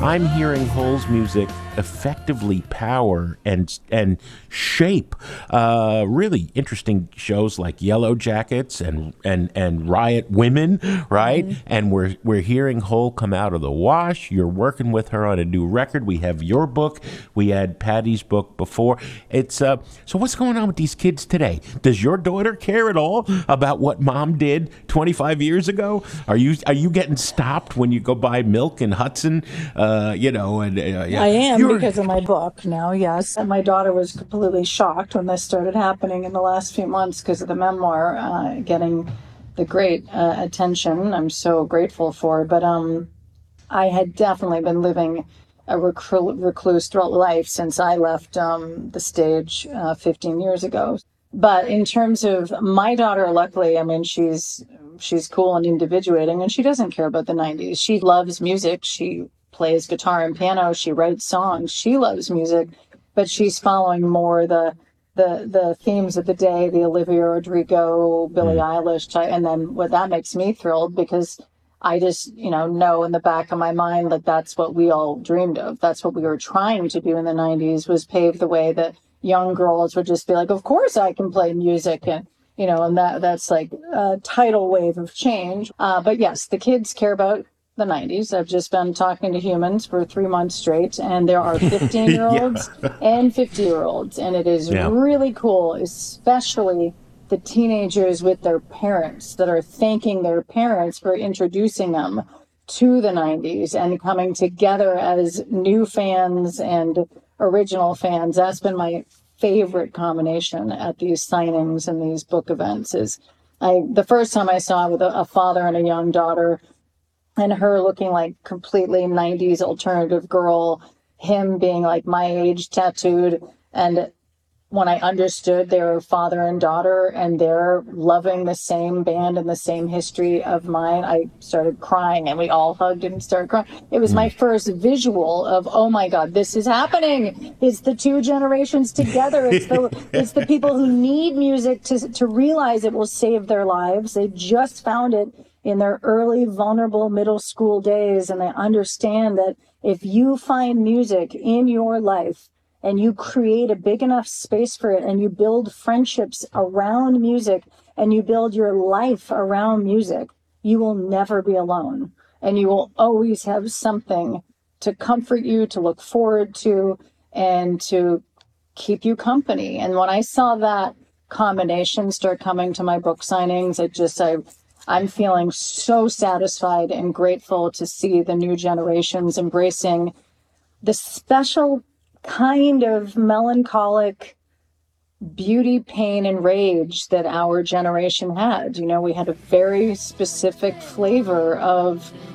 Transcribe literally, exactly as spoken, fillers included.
I'm hearing Hole's music effectively power and and shape uh, really interesting shows like Yellow Jackets and and and Riot Women, right? Mm-hmm. And we're we're hearing Hole come out of the wash. You're working with her on a new record. We have your book. We had Patty's book before. It's uh, so what's going on with these kids today? Does your daughter care at all about what mom did twenty-five years ago? Are you are you getting stopped when you go buy milk in Hudson? Uh, you know, and uh, yeah. I am You're, because of my book now, yes. And my daughter was completely shocked when this started happening in the last few months because of the memoir uh, getting the great uh, attention. I'm so grateful for. But um, I had definitely been living a reclu- recluse throughout life since I left um, the stage uh, fifteen years ago. But in terms of my daughter, luckily, I mean, she's she's cool and individuating, and she doesn't care about the nineties. She loves music. She plays guitar and piano. She writes songs. She loves music, but she's following more the the the themes of the day, the Olivia Rodrigo, Billie mm. Eilish type. And then what that makes me thrilled because I just, you know, know in the back of my mind that that's what we all dreamed of. That's what we were trying to do in the nineties, was pave the way that young girls would just be like, of course I can play music. And, you know, and that that's like a tidal wave of change. Uh, but yes, the kids care about the nineties. I've just been talking to humans for three months straight, and there are fifteen-year-olds yeah. and fifty-year-olds. And it is yeah. really cool, especially the teenagers with their parents that are thanking their parents for introducing them to the nineties and coming together as new fans and original fans. That's been my favorite combination at these signings and these book events. Is I the first time I saw it with a, a father and a young daughter, and her looking like completely nineties alternative girl, him being like my age, tattooed. And when I understood they were father and daughter and they're loving the same band and the same history of mine, I started crying, and we all hugged and started crying. It was my first visual of, oh my God, this is happening. It's the two generations together. It's the it's the people who need music to to realize it will save their lives. They just found it in their early, vulnerable middle school days, and they understand that if you find music in your life and you create a big enough space for it, and you build friendships around music, and you build your life around music, you will never be alone. And you will always have something to comfort you, to look forward to, and to keep you company. And when I saw that combination start coming to my book signings, it just, I, I'm feeling so satisfied and grateful to see the new generations embracing the special kind of melancholic beauty, pain, and rage that our generation had. You know, we had a very specific flavor of